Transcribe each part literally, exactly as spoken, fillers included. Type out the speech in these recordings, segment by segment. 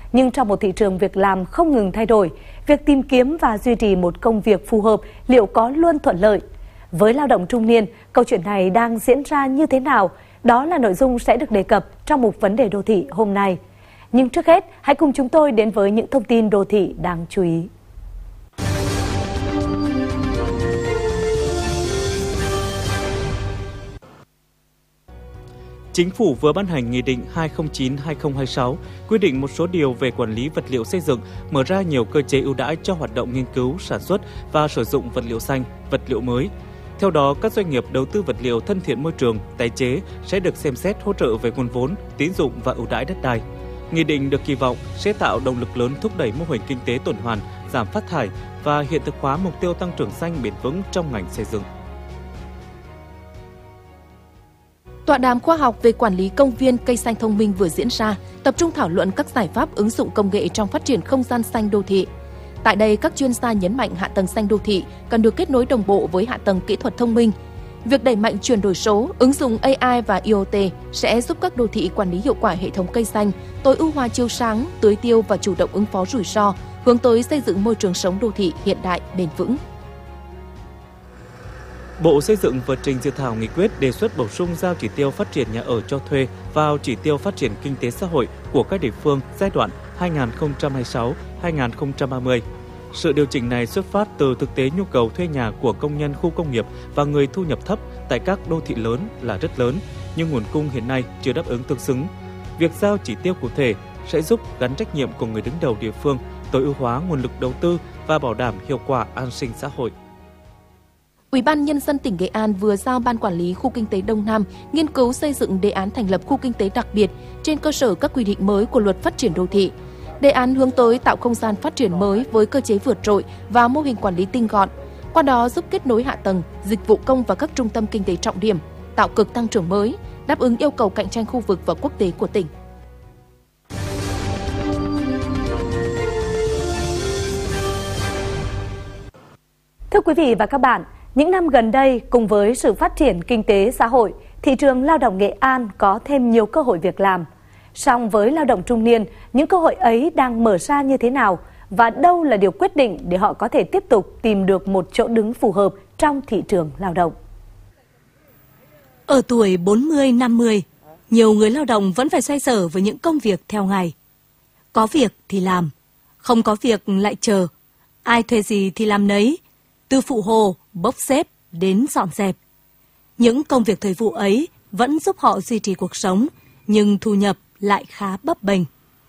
Nhưng trong một thị trường việc làm không ngừng thay đổi, việc tìm kiếm và duy trì một công việc phù hợp liệu có luôn thuận lợi? Với lao động trung niên, câu chuyện này đang diễn ra như thế nào? Đó là nội dung sẽ được đề cập trong mục Vấn đề đô thị hôm nay. Nhưng trước hết, hãy cùng chúng tôi đến với những thông tin đô thị đáng chú ý. Chính phủ vừa ban hành Nghị định hai không chín trên hai không hai sáu quy định một số điều về quản lý vật liệu xây dựng, mở ra nhiều cơ chế ưu đãi cho hoạt động nghiên cứu, sản xuất và sử dụng vật liệu xanh, vật liệu mới. Theo đó, các doanh nghiệp đầu tư vật liệu thân thiện môi trường, tái chế sẽ được xem xét hỗ trợ về nguồn vốn, tín dụng và ưu đãi đất đai. Nghị định được kỳ vọng sẽ tạo động lực lớn thúc đẩy mô hình kinh tế tuần hoàn, giảm phát thải và hiện thực hóa mục tiêu tăng trưởng xanh bền vững trong ngành xây dựng. Tọa đàm khoa học về quản lý công viên cây xanh thông minh vừa diễn ra, tập trung thảo luận các giải pháp ứng dụng công nghệ trong phát triển không gian xanh đô thị. Tại đây, các chuyên gia nhấn mạnh hạ tầng xanh đô thị cần được kết nối đồng bộ với hạ tầng kỹ thuật thông minh. Việc đẩy mạnh chuyển đổi số, ứng dụng a i và i o tê sẽ giúp các đô thị quản lý hiệu quả hệ thống cây xanh, tối ưu hóa chiếu sáng, tưới tiêu và chủ động ứng phó rủi ro, hướng tới xây dựng môi trường sống đô thị hiện đại, bền vững. Bộ Xây dựng vừa trình dự thảo nghị quyết đề xuất bổ sung giao chỉ tiêu phát triển nhà ở cho thuê vào chỉ tiêu phát triển kinh tế xã hội của các địa phương giai đoạn hai nghìn không trăm hai mươi sáu đến hai nghìn không trăm ba mươi. Sự điều chỉnh này xuất phát từ thực tế nhu cầu thuê nhà của công nhân khu công nghiệp và người thu nhập thấp tại các đô thị lớn là rất lớn, nhưng nguồn cung hiện nay chưa đáp ứng tương xứng. Việc giao chỉ tiêu cụ thể sẽ giúp gắn trách nhiệm của người đứng đầu địa phương, tối ưu hóa nguồn lực đầu tư và bảo đảm hiệu quả an sinh xã hội. Ủy ban Nhân dân tỉnh Nghệ An vừa giao Ban Quản lý Khu Kinh tế Đông Nam nghiên cứu xây dựng đề án thành lập khu kinh tế đặc biệt trên cơ sở các quy định mới của Luật Phát triển Đô thị. Đề án hướng tới tạo không gian phát triển mới với cơ chế vượt trội và mô hình quản lý tinh gọn, qua đó giúp kết nối hạ tầng, dịch vụ công và các trung tâm kinh tế trọng điểm, tạo cực tăng trưởng mới, đáp ứng yêu cầu cạnh tranh khu vực và quốc tế của tỉnh. Thưa quý vị và các bạn, những năm gần đây, cùng với sự phát triển kinh tế xã hội, thị trường lao động Nghệ An có thêm nhiều cơ hội việc làm. Song với lao động trung niên, những cơ hội ấy đang mở ra như thế nào và đâu là điều quyết định để họ có thể tiếp tục tìm được một chỗ đứng phù hợp trong thị trường lao động? Ở tuổi bốn mươi năm mươi, nhiều người lao động vẫn phải xoay sở với những công việc theo ngày. Có việc thì làm, không có việc lại chờ. Ai thuê gì thì làm nấy, từ phụ hồ, bốc xếp đến dọn dẹp. Những công việc thời vụ ấy vẫn giúp họ duy trì cuộc sống, nhưng thu nhập lại khá bấp bênh.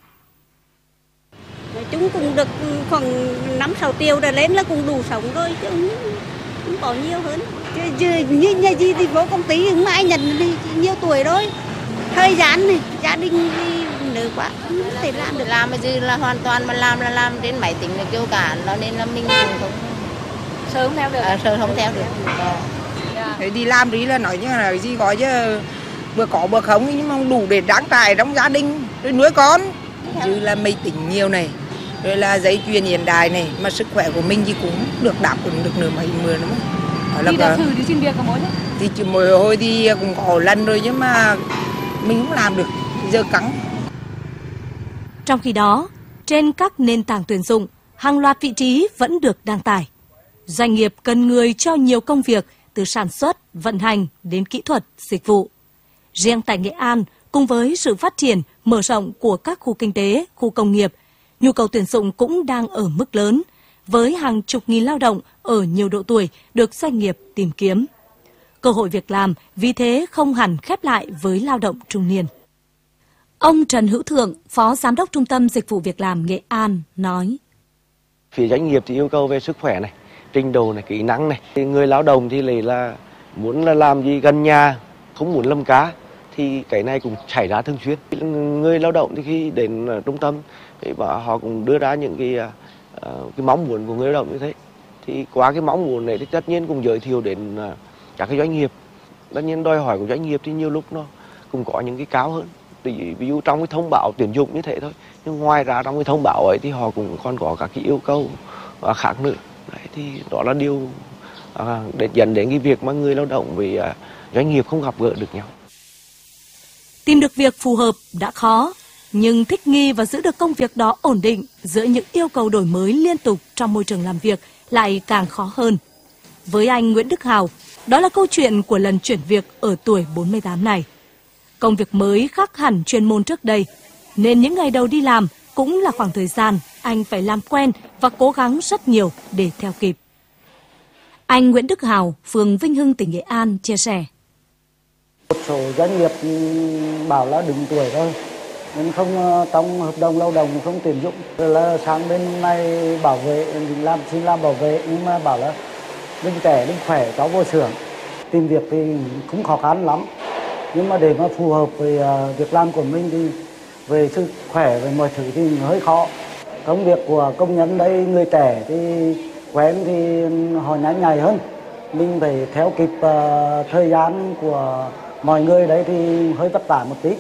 Chúng cũng được khoảng năm sáu triệu trở lên là cũng đủ sống rồi, chứ không có nhiều hơn. Chứ, chứ như nhà gì thì vô công ty không ai nhận thì nhiều tuổi rồi. Thời gian này, gia đình thì nữ quá, không thể làm được. Làm gì là hoàn toàn mà làm là làm đến máy tính là kêu cả, nó nên là mình cũng không sớm theo được. À, sớm không theo được. Thế đi làm đi là nói như là gì gọi chứ vừa có vừa không, nhưng mà đủ để đáng trải trong gia đình rồi nuôi con. Chứ là máy tính nhiều này, rồi là giấy truyền hiện đại này, mà sức khỏe của mình thì cũng được đáp ứng được nửa mấy mười nữa. Đi đã thử đi xin việc có mỗi thế? Thì chỉ mỗi hồi thì cũng có lần rồi, nhưng mà mình cũng làm được, giờ cắn. Trong khi đó, trên các nền tảng tuyển dụng, hàng loạt vị trí vẫn được đăng tải. Doanh nghiệp cần người cho nhiều công việc từ sản xuất, vận hành đến kỹ thuật, dịch vụ. Riêng tại Nghệ An, cùng với sự phát triển, mở rộng của các khu kinh tế, khu công nghiệp, nhu cầu tuyển dụng cũng đang ở mức lớn, với hàng chục nghìn lao động ở nhiều độ tuổi được doanh nghiệp tìm kiếm. Cơ hội việc làm vì thế không hẳn khép lại với lao động trung niên. Ông Trần Hữu Thượng, Phó Giám đốc Trung tâm Dịch vụ Việc làm Nghệ An nói: Phía doanh nghiệp thì yêu cầu về sức khỏe này, trình độ này, kỹ năng này. Người lao động thì lại là muốn là làm gì gần nhà, không muốn lâm cá, thì cái này cũng xảy ra thường xuyên. Người lao động thì khi đến trung tâm thì họ cũng đưa ra những cái, cái mong muốn của người lao động như thế. Thì qua cái mong muốn này thì tất nhiên cũng giới thiệu đến các cái doanh nghiệp. Tất nhiên đòi hỏi của doanh nghiệp thì nhiều lúc nó cũng có những cái cao hơn. Ví dụ trong cái thông báo tuyển dụng như thế thôi. Nhưng ngoài ra trong cái thông báo ấy thì họ cũng còn có các cái yêu cầu khác nữa. Đấy, thì đó là điều à, để dẫn đến cái việc mà người lao động với à, doanh nghiệp không gặp gỡ được nhau. Tìm được việc phù hợp đã khó, Nhưng thích nghi và giữ được công việc đó ổn định giữa những yêu cầu đổi mới liên tục trong môi trường làm việc lại càng khó hơn. Với anh Nguyễn Đức Hào, đó là câu chuyện của lần chuyển việc ở tuổi bốn mươi tám này. Công việc mới khác hẳn chuyên môn trước đây, nên những ngày đầu đi làm cũng là khoảng thời gian anh phải làm quen và cố gắng rất nhiều để theo kịp. Anh Nguyễn Đức Hào, phường Vinh Hưng, tỉnh Nghệ An chia sẻ. Một số doanh nghiệp bảo là đứng tuổi thôi, nên không trong hợp đồng lao động không tuyển dụng. Rồi là sang bên này bảo vệ, mình làm xin làm bảo vệ nhưng mà bảo là đừng trẻ, đừng khỏe, cháu vô xưởng. Tìm việc thì cũng khó khăn lắm, nhưng mà để mà phù hợp với việc làm của mình thì về sức khỏe, về mọi thứ thì hơi khó. Công việc của công nhân đây, người trẻ thì quen thì họ nhanh nhạy hơn. Mình phải theo kịp uh, thời gian của mọi người đấy thì hơi vất vả một tí.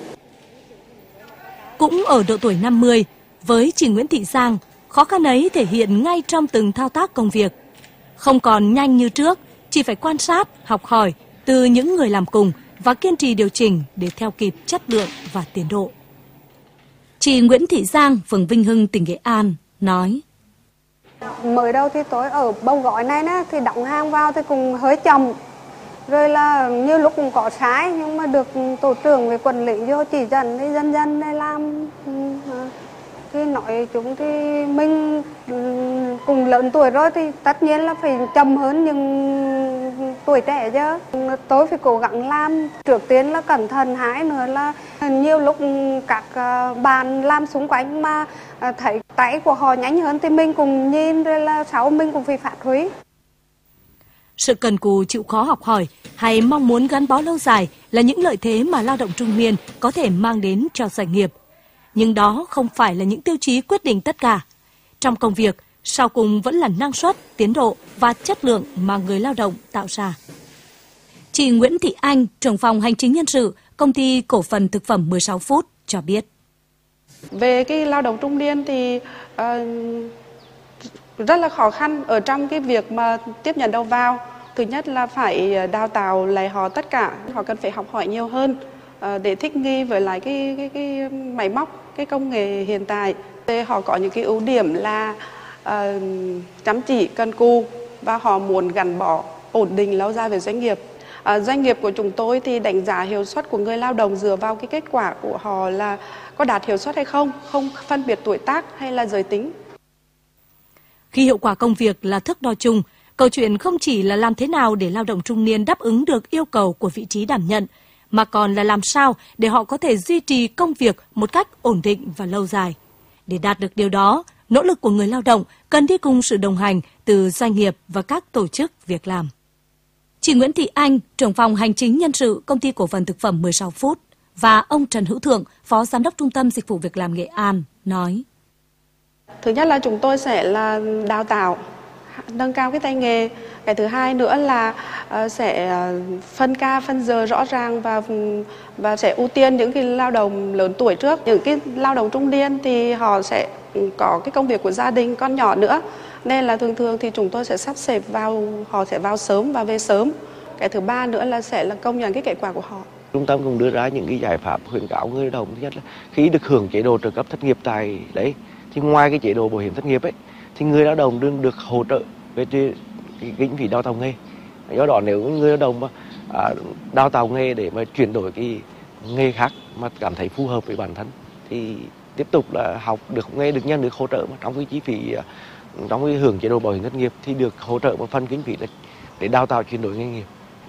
Cũng ở độ tuổi năm mươi, với chị Nguyễn Thị Giang, khó khăn ấy thể hiện ngay trong từng thao tác công việc. Không còn nhanh như trước, chỉ phải quan sát, học hỏi từ những người làm cùng và kiên trì điều chỉnh để theo kịp chất lượng và tiến độ. Chị Nguyễn Thị Giang, phường Vinh Hưng, tỉnh Nghệ An nói. Mới đầu thì tôi ở bầu gói này nè, thì đóng hàng vào thì cũng hơi chậm. Rồi là như lúc cũng có sai, nhưng mà được tổ trưởng về quản lý vô chỉ dẫn thì dần dần để làm. Thì nói chúng thì mình cùng lớn tuổi rồi thì tất nhiên là phải chậm hơn những tuổi trẻ chứ. Tôi phải cố gắng làm, trước tiên là cẩn thận, hai nữa là nhiều lúc các bạn làm xung quanh mà thấy tay của họ nhanh hơn thì mình cùng nhìn, rồi là sau mình cũng phải phát huy. Sự cần cù, chịu khó học hỏi hay mong muốn gắn bó lâu dài là những lợi thế mà lao động trung niên có thể mang đến cho doanh nghiệp. Nhưng đó không phải là những tiêu chí quyết định tất cả. Trong công việc, sau cùng vẫn là năng suất, tiến độ và chất lượng mà người lao động tạo ra. Chị Nguyễn Thị Anh, trưởng phòng hành chính nhân sự, công ty cổ phần thực phẩm mười sáu phút cho biết. Về cái lao động trung niên thì uh, rất là khó khăn ở trong cái việc mà tiếp nhận đầu vào. Thứ nhất là phải đào tạo lại họ tất cả, họ cần phải học hỏi nhiều hơn để thích nghi với lại cái, cái, cái máy móc, cái công nghệ hiện tại. Để họ có những cái ưu điểm là uh, chăm chỉ, cần cù và họ muốn gắn bó ổn định lâu dài với doanh nghiệp. Uh, doanh nghiệp của chúng tôi thì đánh giá hiệu suất của người lao động dựa vào cái kết quả của họ là có đạt hiệu suất hay không, không phân biệt tuổi tác hay là giới tính. Khi hiệu quả công việc là thước đo chung, câu chuyện không chỉ là làm thế nào để lao động trung niên đáp ứng được yêu cầu của vị trí đảm nhận, mà còn là làm sao để họ có thể duy trì công việc một cách ổn định và lâu dài. Để đạt được điều đó, nỗ lực của người lao động cần đi cùng sự đồng hành từ doanh nghiệp và các tổ chức việc làm. Chị Nguyễn Thị Anh, trưởng phòng hành chính nhân sự, công ty cổ phần thực phẩm mười sáu phút, và ông Trần Hữu Thượng, phó giám đốc Trung tâm Dịch vụ Việc làm Nghệ An, nói. Thứ nhất là chúng tôi sẽ là đào tạo, nâng cao cái tay nghề. Cái thứ hai nữa là uh, sẽ uh, phân ca, phân giờ rõ ràng và và sẽ ưu tiên những cái lao động lớn tuổi trước. Những cái lao động trung niên thì họ sẽ có cái công việc của gia đình, con nhỏ nữa. Nên là thường thường thì chúng tôi sẽ sắp xếp vào, họ sẽ vào sớm và về sớm. Cái thứ ba nữa là sẽ là công nhận cái kết quả của họ. Trung tâm cũng đưa ra những cái giải pháp khuyến cáo người lao động. Thứ nhất là khi được hưởng chế độ trợ cấp thất nghiệp tại đấy, thì ngoài cái chế độ bảo hiểm thất nghiệp ấy, thì người lao động đừng được hỗ trợ về cái kinh phí đào tạo nghề. Do đó nếu người lao động mà à, đào tạo nghề để mà chuyển đổi cái nghề khác mà cảm thấy phù hợp với bản thân thì tiếp tục là học được nghề, được nhân được hỗ trợ mà trong cái chi phí, trong cái hưởng chế độ bảo hiểm thất nghiệp thì được hỗ trợ một phần kinh phí để, để đào tạo chuyển đổi nghề nghiệp.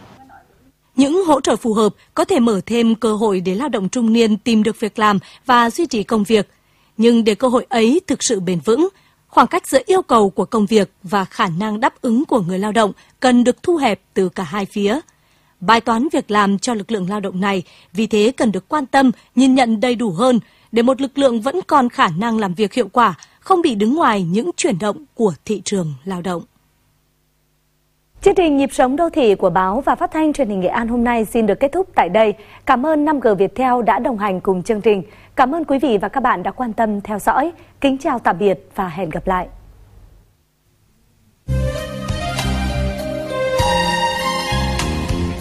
Những hỗ trợ phù hợp có thể mở thêm cơ hội để lao động trung niên tìm được việc làm và duy trì công việc. Nhưng để cơ hội ấy thực sự bền vững, khoảng cách giữa yêu cầu của công việc và khả năng đáp ứng của người lao động cần được thu hẹp từ cả hai phía. Bài toán việc làm cho lực lượng lao động này vì thế cần được quan tâm, nhìn nhận đầy đủ hơn để một lực lượng vẫn còn khả năng làm việc hiệu quả, không bị đứng ngoài những chuyển động của thị trường lao động. Chương trình Nhịp sống đô thị của báo và phát thanh truyền hình Nghệ An hôm nay xin được kết thúc tại đây. Cảm ơn năm G Viettel đã đồng hành cùng chương trình. Cảm ơn quý vị và các bạn đã quan tâm theo dõi. Kính chào tạm biệt và hẹn gặp lại.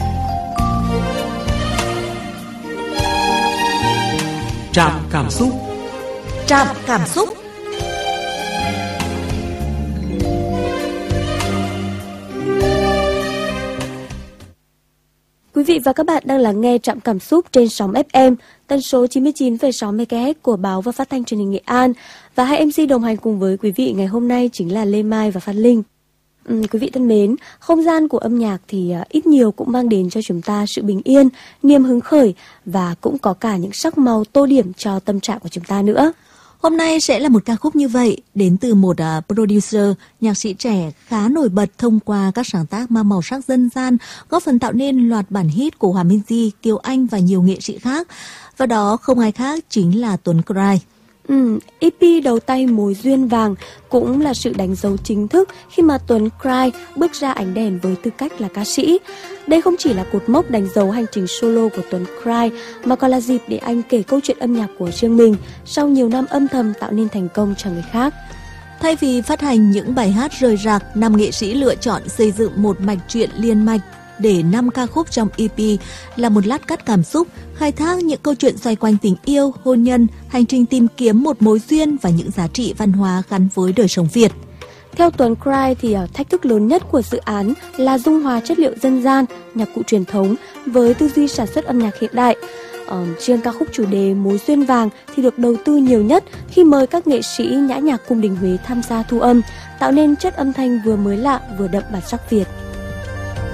Trạm cảm xúc. Trạm cảm xúc. Quý vị và các bạn đang lắng nghe Trạm Cảm Xúc trên sóng ép em, tần số chín mươi chín phẩy sáu mê ga héc của Báo và Phát thanh Truyền hình Nghệ An. Và hai em xê đồng hành cùng với quý vị ngày hôm nay chính là Lê Mai và Phan Linh. Ừ, quý vị thân mến, không gian của âm nhạc thì uh, ít nhiều cũng mang đến cho chúng ta sự bình yên, niềm hứng khởi và cũng có cả những sắc màu tô điểm cho tâm trạng của chúng ta nữa. Hôm nay sẽ là một ca khúc như vậy, đến từ một uh, producer, nhạc sĩ trẻ khá nổi bật thông qua các sáng tác mang màu sắc dân gian, góp phần tạo nên loạt bản hit của Hòa Minzy, Kiều Anh và nhiều nghệ sĩ khác. Và đó không ai khác chính là Tuấn Cry. Ừ, e pê đầu tay Mối Duyên Vàng cũng là sự đánh dấu chính thức khi mà Tuấn Cry bước ra ánh đèn với tư cách là ca sĩ. Đây không chỉ là cột mốc đánh dấu hành trình solo của Tuấn Cry mà còn là dịp để anh kể câu chuyện âm nhạc của riêng mình sau nhiều năm âm thầm tạo nên thành công cho người khác. Thay vì phát hành những bài hát rời rạc, nam nghệ sĩ lựa chọn xây dựng một mạch truyện liên mạch để năm ca khúc trong e pê là một lát cắt cảm xúc, khai thác những câu chuyện xoay quanh tình yêu, hôn nhân, hành trình tìm kiếm một mối duyên và những giá trị văn hóa gắn với đời sống Việt. Theo Tuấn Cry thì uh, thách thức lớn nhất của dự án là dung hòa chất liệu dân gian, nhạc cụ truyền thống với tư duy sản xuất âm nhạc hiện đại. Uh, riêng ca khúc chủ đề Mối Duyên Vàng thì được đầu tư nhiều nhất khi mời các nghệ sĩ nhã nhạc cung đình Huế tham gia thu âm, tạo nên chất âm thanh vừa mới lạ vừa đậm bản sắc Việt.